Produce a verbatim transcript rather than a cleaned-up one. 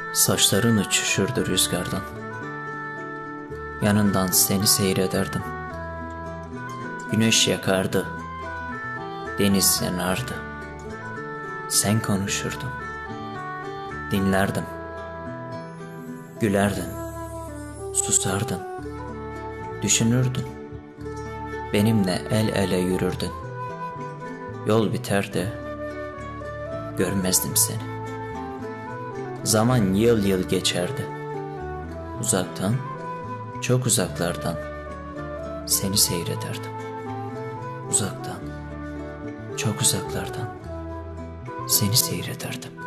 Saçların uçuşurdu rüzgardan. Yanından seni seyrederdim. Güneş yakardı, deniz yanardı. Sen konuşurdun, dinlerdim. Gülerdin, susardın, düşünürdün. Benimle el ele yürürdün. Yol biterdi, görmezdim seni. Zaman yıl yıl geçerdi. Uzaktan, çok uzaklardan seni seyrederdim. Uzaktan, çok uzaklardan seni seyrederdim.